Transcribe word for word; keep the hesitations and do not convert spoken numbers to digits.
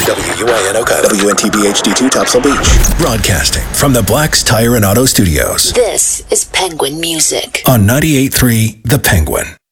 W U I N Ocala. W N T B H D two Topsail Beach. Broadcasting from the Black's Tire and Auto Studios. This is Penguin Music. On ninety-eight point three The Penguin.